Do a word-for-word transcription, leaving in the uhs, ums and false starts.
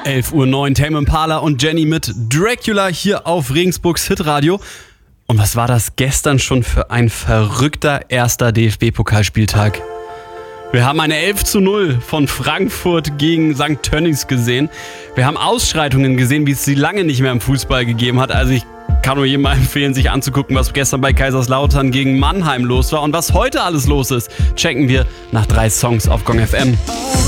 elf Uhr neun, Tame Impala und Jenny mit Dracula hier auf Regensburgs Hitradio. Und was war das gestern schon für ein verrückter erster D F B-Pokalspieltag? Wir haben eine elf zu null von Frankfurt gegen Sankt Tönnies gesehen. Wir haben Ausschreitungen gesehen, wie es sie lange nicht mehr im Fußball gegeben hat. Also ich kann nur jedem mal empfehlen, sich anzugucken, was gestern bei Kaiserslautern gegen Mannheim los war. Und was heute alles los ist, checken wir nach drei Songs auf Gong F M.